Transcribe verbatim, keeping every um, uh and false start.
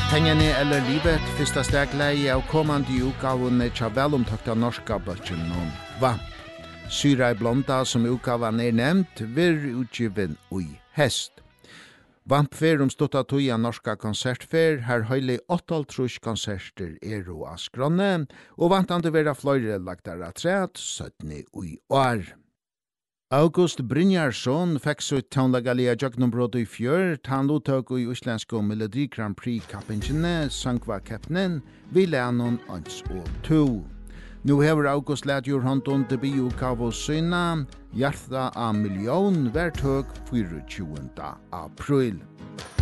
Pengene eller livet, fyrsta stegleie av kommande utgavene tja velomtakta norska bøtjen om Vamp. Syra i blonda som utgavan er nevnt, vir utgiven ui hest. Vamp fer om stutta tuja norska konsertfer, her høylig åttaltrus konserter er og askrone, og vantande vera fløyre lagtara træt, søttni ui år. August Brynjarsson fekk sitt tånlagalia jøgnumbrot i fjør, han luttøk i Islandsko Melodi Grand Prix kappingene, sangva keppnen, vi lænon ans og to. Nu hever August ledjur håndon debututgave syna, Hjarta av million, hvert høg tjuende april.